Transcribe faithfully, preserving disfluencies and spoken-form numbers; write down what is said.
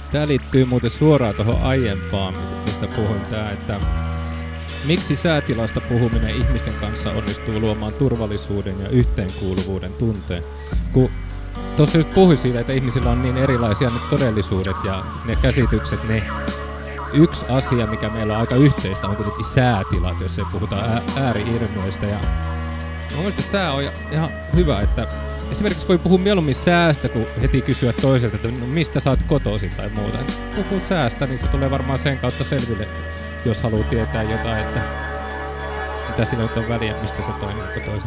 Tää liittyy muuten suoraan tuohon aiempaan, mistä puhuin tää, että miksi säätilasta puhuminen ihmisten kanssa onnistuu luomaan turvallisuuden ja yhteenkuuluvuuden tunteen? Kun tuossa just puhuin siitä, että ihmisillä on niin erilaisia ne todellisuudet ja ne käsitykset, ne yksi asia, mikä meillä on aika yhteistä, on kuitenkin säätilat, jos ei puhuta ää- ääri-ilmiöistä. Ja mun mielestä sää on ihan hyvä, että esimerkiksi voi puhua mieluummin säästä, kun heti kysyä toiselta, että no, mistä sä oot kotoisin tai muuta. Puhuu säästä, niin se tulee varmaan sen kautta selville, jos haluaa tietää jotain, että mitä sillä nyt on väliä, mistä se toinen kotoisin.